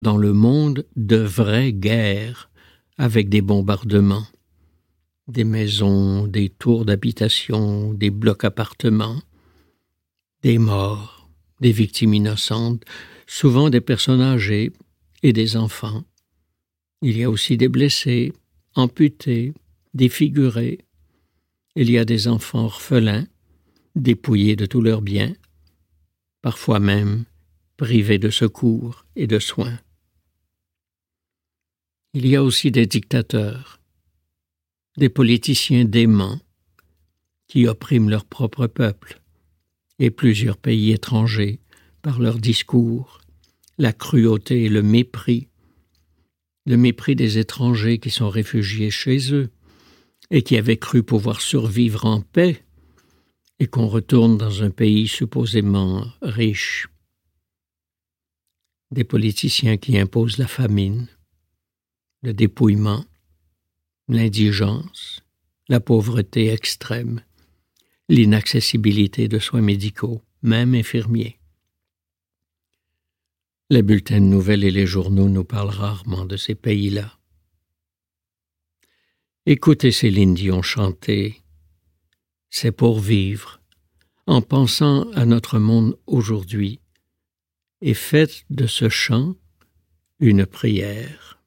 dans le monde de vraies guerres avec des bombardements, des maisons, des tours d'habitation, des blocs appartements, des morts, des victimes innocentes, souvent des personnes âgées et des enfants. Il y a aussi des blessés, amputés, défigurés. Il y a des enfants orphelins, dépouillés de tous leurs biens, parfois même privés de secours et de soins. Il y a aussi des dictateurs, des politiciens déments qui oppriment leur propre peuple et plusieurs pays étrangers par leurs discours, la cruauté et le mépris des étrangers qui sont réfugiés chez eux et qui avaient cru pouvoir survivre en paix et qu'on retourne dans un pays supposément riche. Des politiciens qui imposent la famine, le dépouillement, l'indigence, la pauvreté extrême, l'inaccessibilité de soins médicaux, même infirmiers. Les bulletins de nouvelles et les journaux nous parlent rarement de ces pays-là. Écoutez Céline Dion chanter « C'est pour vivre » en pensant à notre monde aujourd'hui et faites de ce chant une prière.